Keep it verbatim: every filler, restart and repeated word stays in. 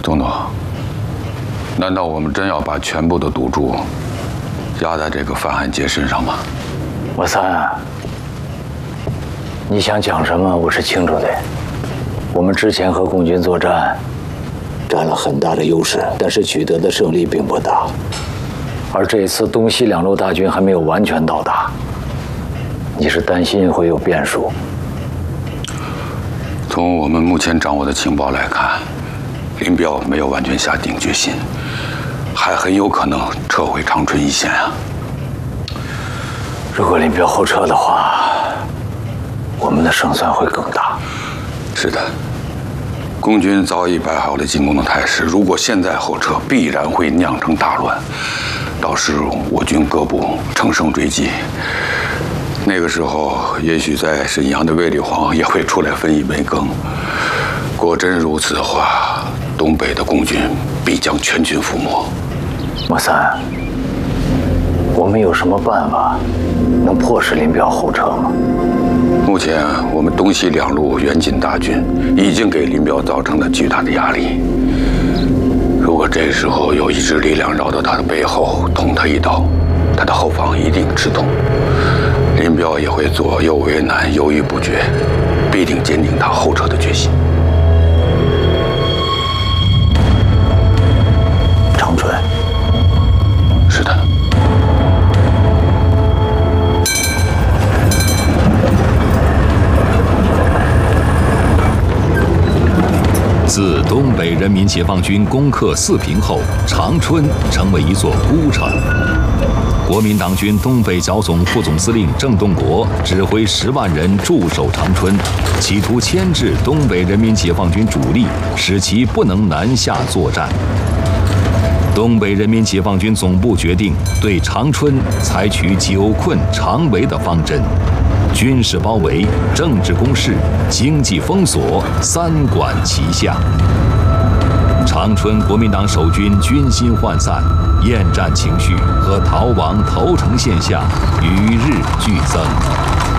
东东，难道我们真要把全部的赌注压在这个范汉杰身上吗？ 我三，你想讲什么？我是清楚的。我们之前和共军作战，占了很大的优势，但是取得的胜利并不大。而这一次东西两路大军还没有完全到达，你是担心会有变数？ 从我们目前掌握的情报来看，林彪没有完全下定决心，还很有可能撤回长春一线啊。 如果林彪后撤的话，我们的胜算会更大。 是的，共军早已摆好了进攻的态势，如果现在后撤，必然会酿成大乱。到时我军各部乘胜追击，那个时候也许在沈阳的卫立煌也会出来分一杯羹。果真如此的话，东北的共军必将全军覆没。 莫三，我们有什么办法能迫使林彪后撤吗？ 目前我们东西两路援进大军已经给林彪造成了巨大的压力。如果这时候有一支力量绕到他的背后捅他一刀，他的后方一定吃痛，林彪也会左右为难，犹豫不决，必定坚定他后撤的决心。 长春。 是的。 自东北人民解放军攻克四平后，长春成为一座孤城。国民党军东北剿总副总司令郑洞国指挥十万人驻守长春，企图牵制东北人民解放军主力，使其不能南下作战。东北人民解放军总部决定对长春采取久困常围的方针，军事包围、政治攻势、经济封锁三管齐下。长春国民党守军军心涣散，厌战情绪和逃亡投诚现象与日俱增。